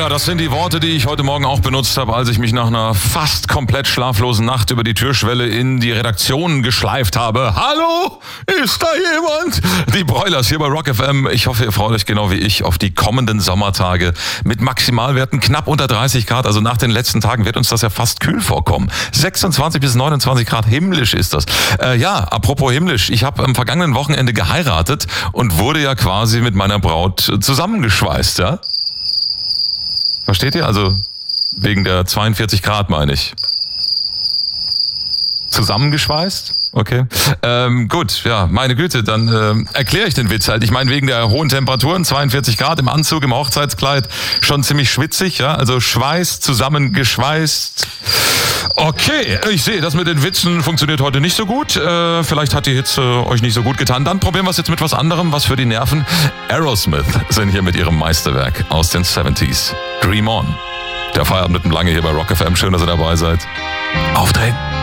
Ja, das sind die Worte, die ich heute Morgen auch benutzt habe, als ich mich nach einer fast komplett schlaflosen Nacht über die Türschwelle in die Redaktion geschleift habe. Hallo? Ist da jemand? Die Broilers hier bei Rock FM. Ich hoffe, ihr freut euch genau wie ich auf die kommenden Sommertage mit Maximalwerten knapp unter 30 Grad. Also nach den letzten Tagen wird uns das ja fast kühl vorkommen. 26 bis 29 Grad, himmlisch ist das. Apropos himmlisch. Ich habe am vergangenen Wochenende geheiratet und wurde ja quasi mit meiner Braut zusammengeschweißt, ja? Versteht ihr? Also wegen der 42 Grad meine ich. Zusammengeschweißt? Okay. Gut, ja, meine Güte, dann erkläre ich den Witz halt. Ich meine, wegen der hohen Temperaturen, 42 Grad im Anzug, im Hochzeitskleid, schon ziemlich schwitzig, ja. Also Schweiß, zusammengeschweißt. Okay, ich sehe, das mit den Witzen funktioniert heute nicht so gut. Vielleicht hat die Hitze euch nicht so gut getan. Dann probieren wir es jetzt mit was anderem, was für die Nerven. Aerosmith sind hier mit ihrem Meisterwerk aus den 70s. Dream On. Der Feierabend mit dem Lange hier bei Rock FM. Schön, dass ihr dabei seid. Aufdrehen.